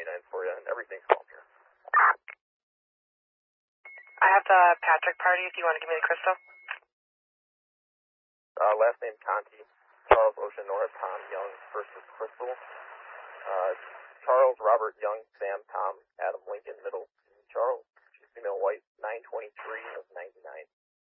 canines for you, and everything's calm here. I have the Patrick party if you want to give me the crystal. Last name Conti. Charles Ocean Nora Tom Young. First is Crystal. Charles Robert Young Sam Tom Adam Lincoln Middle